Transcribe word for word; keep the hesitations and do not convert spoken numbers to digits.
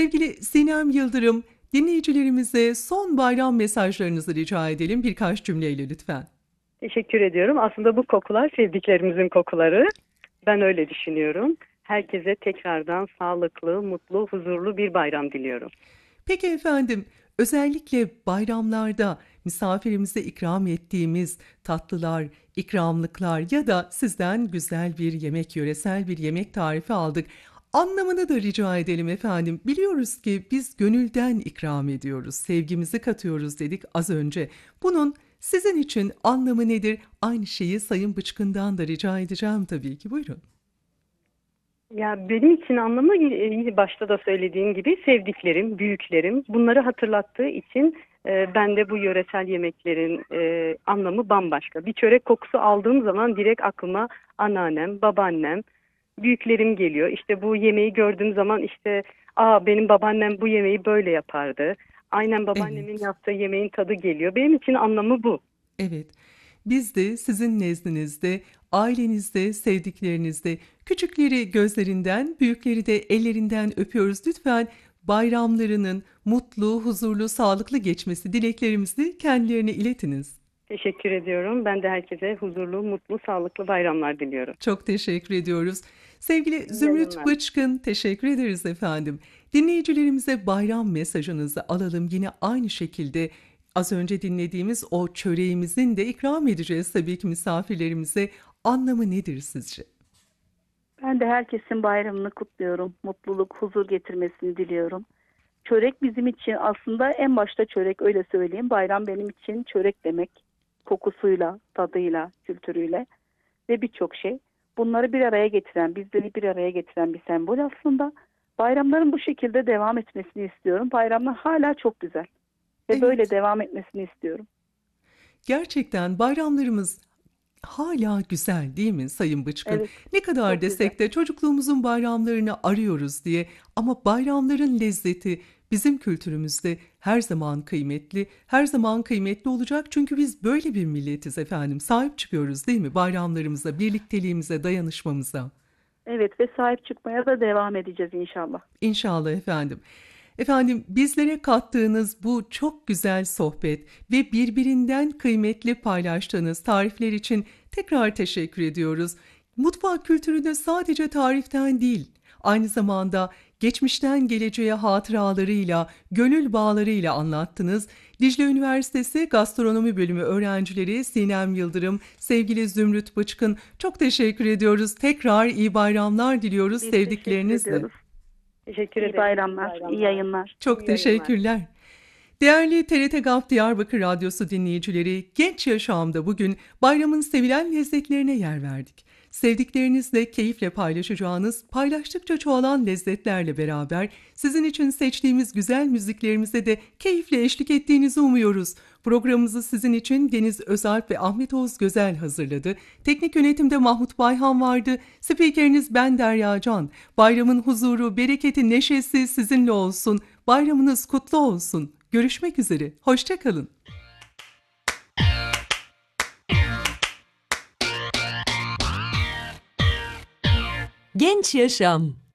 Sevgili Sinem Yıldırım, dinleyicilerimize son bayram mesajlarınızı rica edelim birkaç cümleyle lütfen. Teşekkür ediyorum. Aslında bu kokular sevdiklerimizin kokuları. Ben öyle düşünüyorum. Herkese tekrardan sağlıklı, mutlu, huzurlu bir bayram diliyorum. Peki efendim, özellikle bayramlarda misafirimize ikram ettiğimiz tatlılar, ikramlıklar ya da sizden güzel bir yemek, yöresel bir yemek tarifi aldık. Anlamını da rica edelim efendim. Biliyoruz ki biz gönülden ikram ediyoruz, sevgimizi katıyoruz dedik az önce. Bunun sizin için anlamı nedir? Aynı şeyi Sayın Bıçkın'dan da rica edeceğim tabii ki. Buyurun. Ya benim için anlamı e, başta da söylediğim gibi sevdiklerim, büyüklerim bunları hatırlattığı için e, ben de bu yöresel yemeklerin e, anlamı bambaşka. Bir çörek kokusu aldığım zaman direkt aklıma anneannem, babaannem, büyüklerim geliyor. İşte bu yemeği gördüğüm zaman işte aa benim babaannem bu yemeği böyle yapardı. Aynen babaannemin Evet. yaptığı yemeğin tadı geliyor. Benim için anlamı bu. Evet, biz de sizin nezdinizde, ailenizde, sevdiklerinizde, küçükleri gözlerinden, büyükleri de ellerinden öpüyoruz. Lütfen bayramlarının mutlu, huzurlu, sağlıklı geçmesi dileklerimizi kendilerine iletiniz. Teşekkür ediyorum. Ben de herkese huzurlu, mutlu, sağlıklı bayramlar diliyorum. Çok teşekkür ediyoruz. Sevgili İyi Zümrüt yayınlar. Bıçkın, teşekkür ederiz efendim. Dinleyicilerimize bayram mesajınızı alalım. Yine aynı şekilde az önce dinlediğimiz o çöreğimizin de ikram edeceğiz tabii ki misafirlerimize. Anlamı nedir sizce? Ben de herkesin bayramını kutluyorum. Mutluluk, huzur getirmesini diliyorum. Çörek bizim için aslında en başta çörek, öyle söyleyeyim. Bayram benim için çörek demek. Kokusuyla, tadıyla, kültürüyle ve birçok şey. Bunları bir araya getiren, bizleri bir araya getiren bir sembol aslında. Bayramların bu şekilde devam etmesini istiyorum. Bayramlar hala çok güzel ve Evet. böyle devam etmesini istiyorum. Gerçekten bayramlarımız hala güzel değil mi Sayın Bıçkın? Evet, Ne kadar çok güzel. desek de çocukluğumuzun bayramlarını arıyoruz diye ama bayramların lezzeti bizim kültürümüzde her zaman kıymetli, her zaman kıymetli olacak çünkü biz böyle bir milletiz efendim. Sahip çıkıyoruz değil mi bayramlarımıza, birlikteliğimize, dayanışmamıza? Evet ve sahip çıkmaya da devam edeceğiz inşallah. İnşallah efendim. Efendim bizlere kattığınız bu çok güzel sohbet ve birbirinden kıymetli paylaştığınız tarifler için tekrar teşekkür ediyoruz. Mutfak kültürünü sadece tariften değil, aynı zamanda geçmişten geleceğe hatıralarıyla, gönül bağlarıyla anlattınız. Dicle Üniversitesi Gastronomi Bölümü öğrencileri Sinem Yıldırım, sevgili Zümrüt Bıçkın çok teşekkür ediyoruz. Tekrar iyi bayramlar diliyoruz Biz teşekkür sevdiklerinizle. ediyoruz. Teşekkür İyi ederim. bayramlar, iyi yayınlar. Çok İyi yayınlar. teşekkürler. Değerli T R T GAP Diyarbakır Radyosu dinleyicileri, Genç Yaşam'da bugün bayramın sevilen lezzetlerine yer verdik. Sevdiklerinizle keyifle paylaşacağınız, paylaştıkça çoğalan lezzetlerle beraber sizin için seçtiğimiz güzel müziklerimize de keyifle eşlik ettiğinizi umuyoruz. Programımızı sizin için Deniz Özalp ve Ahmet Oğuz Gözel hazırladı. Teknik yönetimde Mahmut Bayhan vardı. Spikeriniz ben Derya Can. Bayramın huzuru, bereketi, neşesi sizinle olsun. Bayramınız kutlu olsun. Görüşmek üzere. Hoşça kalın. Genç Yaşam.